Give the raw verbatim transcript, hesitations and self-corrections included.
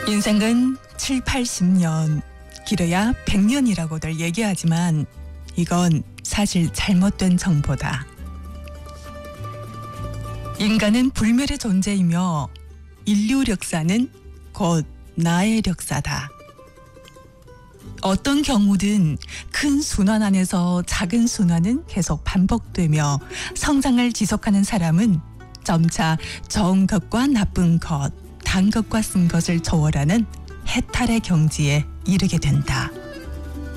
인생은 칠, 팔십 년, 길어야 백 년이라고들 얘기하지만 이건 사실 잘못된 정보다. 인간은 불멸의 존재이며 인류 역사는 곧 나의 역사다. 어떤 경우든 큰 순환 안에서 작은 순환은 계속 반복되며 성장을 지속하는 사람은 점차 좋은 것과 나쁜 것, 단 것과 쓴 것을 초월하는 해탈의 경지에 이르게 된다.